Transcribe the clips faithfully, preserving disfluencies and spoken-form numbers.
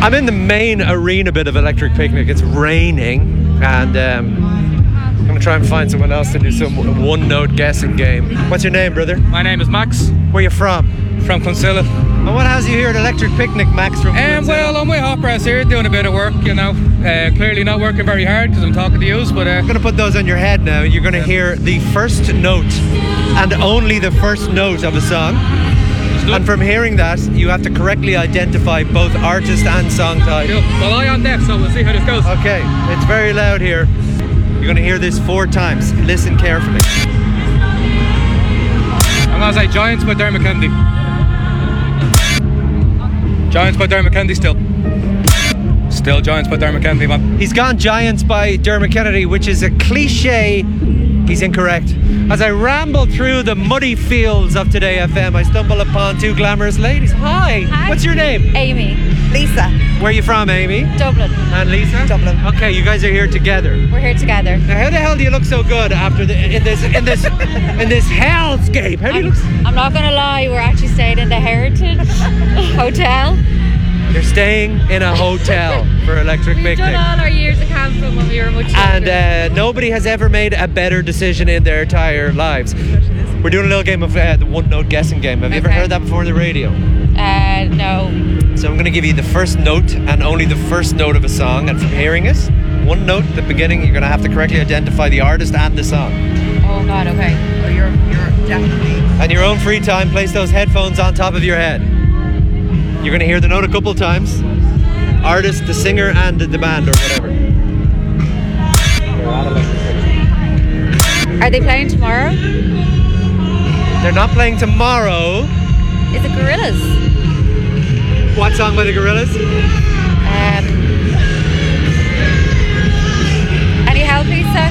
I'm in the main arena bit of Electric Picnic. It's raining, and um, I'm going to try and find someone else to do some one-note guessing game. What's your name, brother? My name is Max. Where you from? From Clonsilla. And what has you here at Electric Picnic, Max? From Um, well, I'm with Hot Press here, doing a bit of work, you know. Uh, clearly not working very hard because I'm talking to yous, but... Uh, I'm going to put those on your head now. You're going to hear the first note, and only the first note of a song. And from hearing that, you have to correctly identify both artist and song title. Cool. Well, I on deck, so we'll see how this goes. Okay, it's very loud here. You're going to hear this four times. Listen carefully. I'm going to say Giants by Dermot Kennedy. Giants by Dermot Kennedy still. Still Giants by Dermot Kennedy, man. He's gone Giants by Dermot Kennedy, which is a cliche. He's incorrect. As I ramble through the muddy fields of Today F M, I stumble upon two glamorous ladies. Hi. Hi. What's your name? Amy. Lisa. Where are you from, Amy? Dublin. And Lisa? Dublin. Okay, you guys are here together. We're here together. Now, how the hell do you look so good after the in this in this in this hellscape? How do you I'm, look? I'm not gonna lie, we're actually staying in the Heritage Hotel. You're staying in a hotel for Electric We've Picnic. done all our years of camping when we were much And younger. uh, nobody has ever made a better decision in their entire lives. We're doing a little game of uh, the one-note guessing game. Have you ever Okay. heard that before on the radio? Uh, no. So I'm going to give you the first note and only the first note of a song. And from hearing it, one note at the beginning, you're going to have to correctly identify the artist and the song. Oh God, okay. Oh, you're you're definitely. And your own free time, place those headphones on top of your head. You're going to hear the note a couple times. Artist, the singer, and the band or whatever. Are they playing tomorrow? They're not playing tomorrow. Is it Gorillas? What song by the Gorillas? Um, any help, Lisa?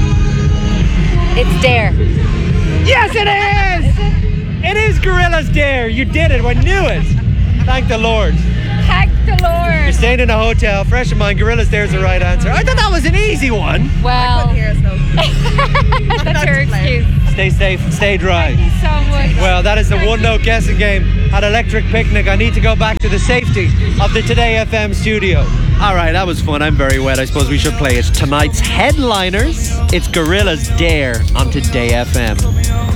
It's Dare. Yes, it is! It is Gorillas Dare. You did it. I knew it. Thank the Lord. Thank the Lord. You're staying in a hotel. Fresh in mind, Gorillas Dare is the right answer. I thought that was an easy one. Well, Here, so. that's your excuse. Stay safe, stay dry. Thank you so much. Well, that is the one-note guessing game at Electric Picnic. I need to go back to the safety of the Today F M studio. All right, that was fun. I'm very wet. I suppose we should play it. Tonight's headliners, it's Gorillas Dare on Today F M.